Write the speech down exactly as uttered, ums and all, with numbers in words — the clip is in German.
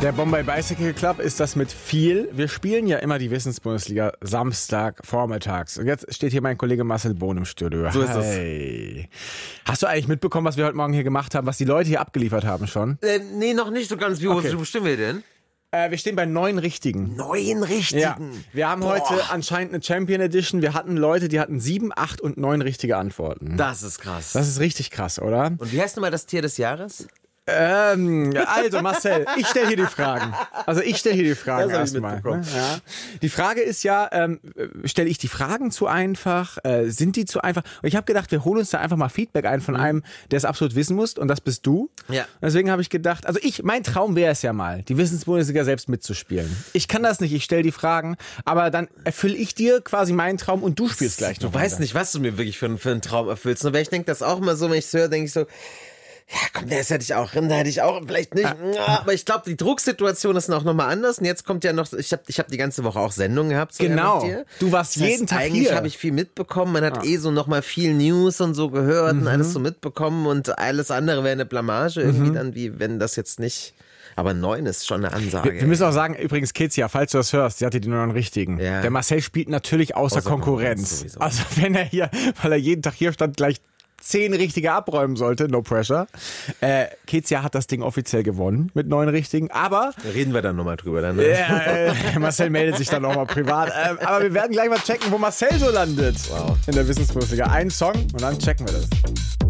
Der Bombay Bicycle Club ist das mit viel. Wir spielen ja immer die Wissensbundesliga Samstag vormittags. Und jetzt steht hier mein Kollege Marcel Bohn im Studio. So ist es. Hey. Hast du eigentlich mitbekommen, was wir heute Morgen hier gemacht haben, was die Leute hier abgeliefert haben schon? Äh, nee, noch nicht so ganz. Wie Okay. wo stimmen wir denn? Äh, wir stehen bei neun Richtigen. Neun Richtigen. Ja, wir haben Boah. heute anscheinend eine Champion Edition. Wir hatten Leute, die hatten sieben, acht und neun richtige Antworten. Das ist krass. Das ist richtig krass, oder? Und wie heißt nochmal das Tier des Jahres? Ähm, also Marcel, ich stelle hier die Fragen. Also ich stelle hier die Fragen Das hab ich erstmal. mitbekommen. Ne? Ja. Die Frage ist ja, ähm, stelle ich die Fragen zu einfach? Äh, sind die zu einfach? Und ich habe gedacht, wir holen uns da einfach mal Feedback ein von einem, der es absolut wissen muss, und das bist du. Ja. Und deswegen habe ich gedacht, also ich, mein Traum wäre es ja mal, die Wissensbundesliga selbst mitzuspielen. Ich kann das nicht, ich stelle die Fragen, aber dann erfülle ich dir quasi meinen Traum und du spielst gleich noch. Du weißt nicht, was du mir wirklich für, einen- für einen Traum erfüllst. Aber ich denke das auch immer so, wenn ich es höre, denke ich so, ja komm, das hätte ich auch, da hätte ich auch, vielleicht nicht. Aber ich glaube, die Drucksituation ist auch nochmal anders. Und jetzt kommt ja noch, ich habe ich hab die ganze Woche auch Sendungen gehabt. So Genau. mit dir. Du warst Das heißt, jeden Tag eigentlich hier. habe ich viel mitbekommen. Man hat eh so nochmal viel News und so gehört und alles so mitbekommen. Und alles andere wäre eine Blamage irgendwie dann, wie wenn das jetzt nicht... Aber neun ist schon eine Ansage. Wir, wir müssen auch sagen, übrigens, Kezia, falls du das hörst, sie hatte die neun richtigen. Ja. Der Marcel spielt natürlich außer, Außer Konkurrenz. Konkurrenz sowieso. Also wenn er hier, weil er jeden Tag hier stand, gleich zehn richtige abräumen sollte, no pressure. Äh, Kezia hat das Ding offiziell gewonnen mit neun richtigen, aber Da reden wir dann nochmal drüber. Dann, ne? äh, Marcel meldet sich dann nochmal privat. Äh, aber wir werden gleich mal checken, wo Marcel so landet Wow. in der Wissensbundesliga. Ein Song und dann checken wir das.